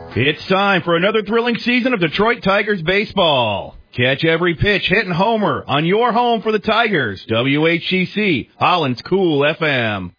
It's time for another thrilling season of Detroit Tigers baseball. Catch every pitch, hit, and homer on your home for the Tigers. WHCC, Holland's Cool FM.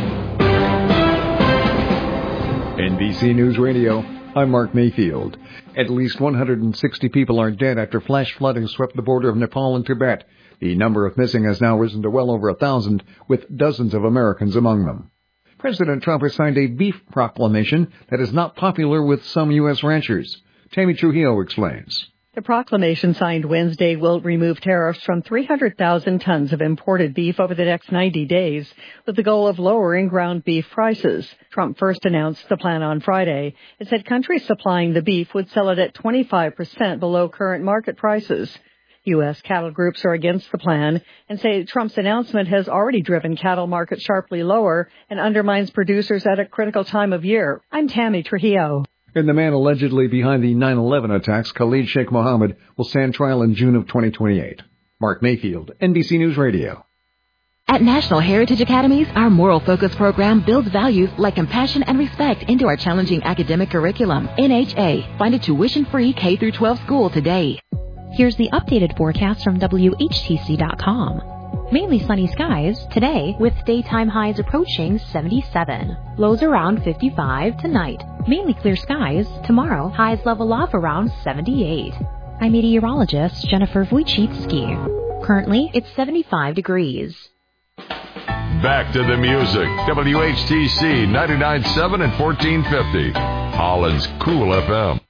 NBC News Radio, I'm Mark Mayfield. At least 160 people are dead after flash flooding swept the border of Nepal and Tibet. The number of missing has now risen to well over 1,000, with dozens of Americans among them. President Trump has signed a beef proclamation that is not popular with some U.S. ranchers. Tammy Trujillo explains. The proclamation signed Wednesday will remove tariffs from 300,000 tons of imported beef over the next 90 days, with the goal of lowering ground beef prices. Trump first announced the plan on Friday. It said countries supplying the beef would sell it at 25% below current market prices. U.S. cattle groups are against the plan and say Trump's announcement has already driven cattle markets sharply lower and undermines producers at a critical time of year. I'm Tammy Trujillo. And the man allegedly behind the 9/11 attacks, Khalid Sheikh Mohammed, will stand trial in June of 2028. Mark Mayfield, NBC News Radio. At National Heritage Academies, our Moral Focus program builds values like compassion and respect into our challenging academic curriculum. NHA. Find a tuition-free K-12 school today. Here's the updated forecast from WHTC.com. Mainly sunny skies today with daytime highs approaching 77. Lows around 55 tonight. Mainly clear skies tomorrow. Highs level off around 78. I'm meteorologist Jennifer Wojcicki. Currently, it's 75 degrees. Back to the music. WHTC 99.7 and 1450. Holland's Cool FM.